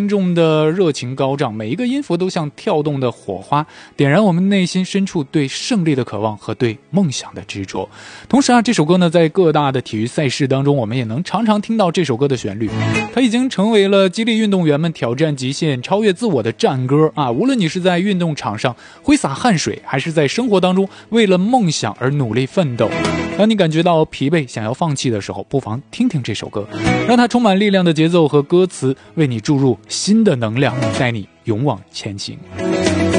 听众的热情高涨，每一个音符都像跳动的火花，点燃我们内心深处对胜利的渴望和对梦想的执着。同时这首歌呢，在各大的体育赛事当中，我们也能常常听到这首歌的旋律。它已经成为了激励运动员们挑战极限、超越自我的战歌无论你是在运动场上挥洒汗水，还是在生活当中为了梦想而努力奋斗。当你感觉到疲惫想要放弃的时候，不妨听听这首歌，让它充满力量的节奏和歌词为你注入新的能量，带你勇往前行。